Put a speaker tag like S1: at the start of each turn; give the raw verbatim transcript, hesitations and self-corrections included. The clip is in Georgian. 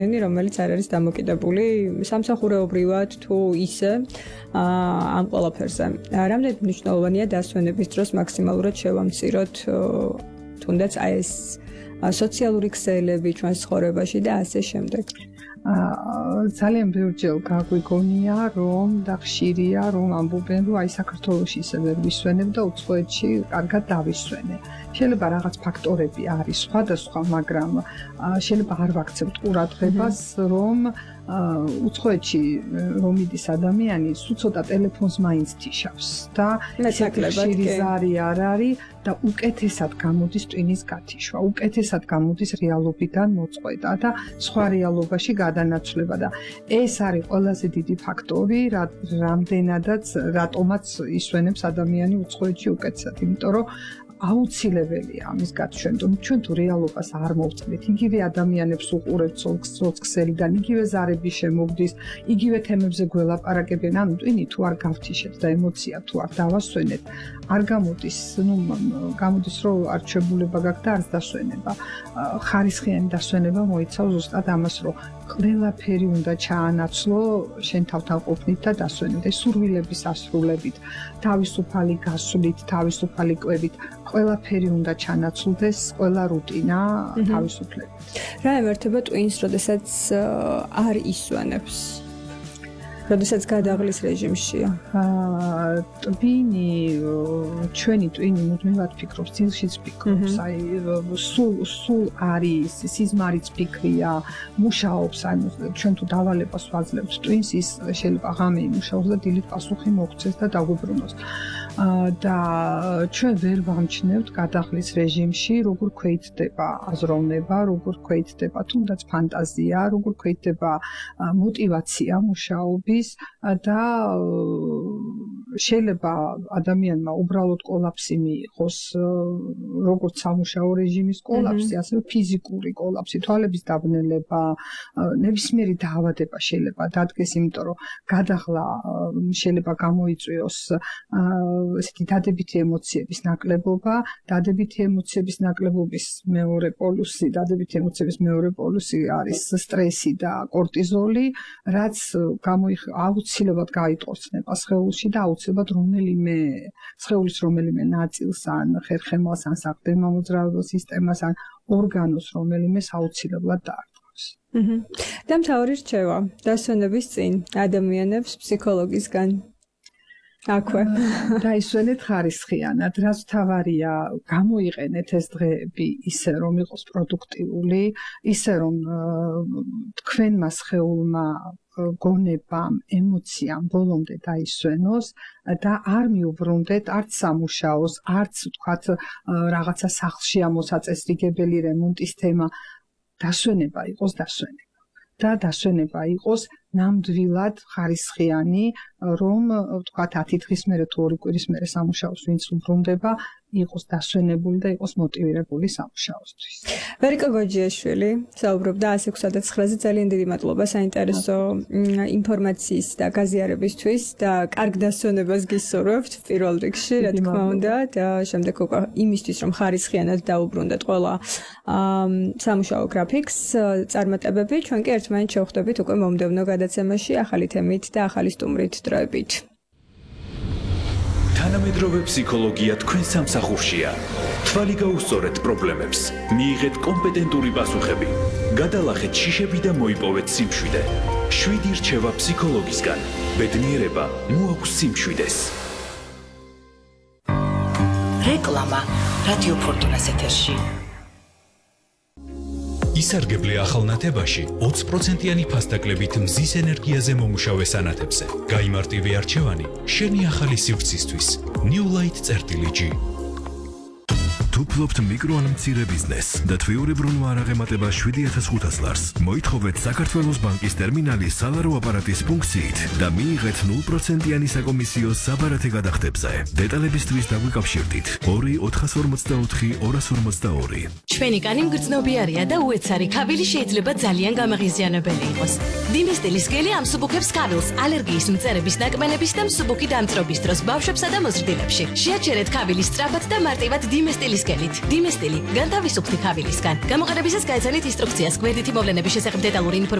S1: რომელიც არ არის დამოკიდებული სამსახურეობრივად თუ ისე ამ ყველაფერზე. Რამდენად მნიშვნელოვანია დასვენების დროს მაქსიმალურად შევამციროთ თუნდაც აი ეს სოციალური ქსელები ჩვენს ცხოვრებაში და ასე შემდეგ.
S2: ძალიან ბევრჯერ გაგვიგონია, რომ და ხშირია, რომ ამბობენ, რომ აი საქართველოში ისე ვერ ვისვენებ და უცხოეთში კარგად დავისვენე. შეიძლება რაღაც ფაქტორები არის სხვადასხვა, მაგრამ შეიძლება არ ვაქცევთ ყურადღებას, რომ უცხოეთში რომ იდის ადამიანი, სულ ცოტა ტელეფონს მაინც თიშავს და
S1: ხშირი
S2: ზარი არ არის და უკეთესად გამოდის ტვინის გათიშვა, უკეთესად გამოდის რეალობიდან მოწყვეტა და სხვა რეალობაში გადანაცვლება და ეს არის ყველაზე დიდი ფაქტორი, რამდენადაც რატომაც ისვენებს ადამიანი უცხოეთში უკეთესად, იმიტომ რომ აუცილებელია ამის გაჩვენა, რომ ჩვენ თუ რეალობას არ მოვწმით, იგივე ადამიანებს უყურებთ სოციალიდან, იგივე ზარები შემოგდის, იგივე თემებზე გველაპარაკებენ, ანუ ტვინი თუ არ გავთიშებთ და ემოცია თუ არ დავასვენეთ, არ გამოდის, ну, გამოდის, რომ არჩებულება გაქვს და არც დასვენება. ხარისხიანი დასვენება მოიცავს ზუსტად ამას, რომ ყველაფერი უნდა ჩაანაცვლო შენ თავთან ყოფნით და დასვენებით, სურვილების ასრულებით, თავისუფალი გასვლით, თავისუფალი კვებით, ყველაფერი უნდა ჩანაცვლდეს, ყველა რუტინა თავისუფლებით.
S1: რა ემართება ტვინს, როდესაც არ ისვენებს? როდესაც გადაღლის რეჟიმშია?
S2: ტვინი, ჩვენი ტვინი მუდმივად ფიქრობს, ძილშიც ფიქრობს, აი სულ სულ არის, სიზმარიც ფიქრია, მუშაობს, აი ჩვენ თუ დავალებას ვაძლევთ ტვინს, ის შეიძლება ღამე იმუშაოს და დილით პასუხი მოგვცეს და დაგვიბრუნოს. და ჩვენ ვერ ვამჩნევთ გადაღლის რეჟიმში, როგორ ქვეითდება აზროვნება, როგორ ქვეითდება თუნდაც ფანტაზია, როგორ ქვეითდება мотиваცია მუშაობის და შეიძლება ადამიანმა უბრალოდ კოლაფსი მიიღოს, როგორც სამუშაო რეჟიმის კოლაფსი, ასევე ფიზიკური კოლაფსი, თვალების დაბნელება, ნებისმიერი დაავადება შეიძლება დადგეს, იმიტომ რომ გადაღლა შეიძლება გამოიწვიოს ესეთი დადებითი ემოციების ნაკლებობა, დადებითი ემოციების ნაკლებობის მეორე პოლუსი, დადებითი ემოციების მეორე პოლუსი არის სტრესი და კორტიზოლი, რაც გამოიხ აუცილებლად გაიტყორცნება სხეულში და აუცილებლად რომელიმე სხეულის რომელიმე ნაწილს ან ხერხემალს ან საყრდენ-მამოძრავებელ სისტემას ან ორგანოს რომელიმეს აუცილებლად დაარტყავს.
S1: და მთავარი რჩევა დასვენების წინ ადამიანებს ფსიქოლოგისგან აქვე
S2: დაისვენეთ ხარისხიანად, რაც თავარია, გამოიყენეთ ეს დღეები ისე, რომ იყოს პროდუქტიული, ისე, რომ თქვენმა სხეულმა გონებამ, ემოციამ ბოლომდე დაისვენოს და არ მიუბრუნდეთ არც სამუშაოს, არც თქვათ რაღაცა სახლში ამოსაწესრიგებელი რემონტის თემა, დასვენება იყოს დასვენება. და დასვენება იყოს ნამდვილად ხარისხიანი, რომ თქვათ ათი დღის მერე თუ ორი კვირის მერე სამუშაოს ვინც უბრუნდება, იყოს დასვენებული და იყოს მოტივირებული სამუშაოსთვის.
S1: ვერიკო გოჯიაშვილი საუბრობდა ასი ოცდათვრამეტზე, ძალიან დიდი მადლობა საინტერესო ინფორმაციის და გაზიარებისთვის და კარგ დასვენებას გისურვებთ პირველ რიგში, რა თქმა უნდა, და შემდეგ უკვე იმისთვის, რომ ხარისხიანად დაუბრუნდეთ ყველა სამუშაო გრაფიკს, წარმატებები, ჩვენ კი ერთმანეთს შევხვდებით უკვე მომდევნო გადაცემაში ახალი თემით და ახალი სტუმრით დროებით.
S3: თანამედროვე ფსიქოლოგია თქვენ სამსახურშია. თვალი გაუსწორეთ პრობლემებს, მიიღეთ კომპეტენტური პასუხები, გადალახეთ შიშები და მოიპოვეთ სიმშვიდე. შვიდი რჩევა ფსიქოლოგისგან. ბედნიერება მოაქვს სიმშვიდეს.
S4: რეკლამა რადიო ფორტუნას ეთერში.
S5: ისარგებლე ახალნათებაში ოცი პროცენტიანი ფასდაკლებით მზის ენერგიაზე მომუშავე სანათებზე. გაიმარტივე არჩევანი შენი ახალი სივრცისთვის. New Light წერტილი G.
S6: თუ ფლობთ მიკრო ან მცირე ბიზნესს და თვიურიბრუნვა არ აღემატება შვიდი ათას ხუთას ლარს, მოითხოვეთ საქართველოს ბანკის ტერმინალის სალარო აპარატის ფუნქციით და მიიღეთ ნულ პროცენტიანი საკომისიო საბარათე გადახდებზე. დეტალებისთვის დაგვიკავშირდით ორი ოთხას ორმოცდაოთხი ორას ორმოცდაორი.
S4: ჩვენი კანი მგრძნობიარია და უეცარი ქავილი შეიძლება ძალიან გამაღიზიანებელი იყოს. დიმესტილის გელი ამსუბუქებს ქავილს ალერგიის მწერების ნაკმენების და მსუბუქი დამწრობის დროს ბავშვებსა და მოზრდილებში. შეაჩერეთ ქავილის სწრაფად და მარტივად დიმესტილის მოვლის გელით. დიმესტილი განთავისუფლდი ქავილისგან. გამოყენებისას გაეცანით ინსტრუქციას გვერდითი მოვლენების შესახებ დეტალური ინფორმაცია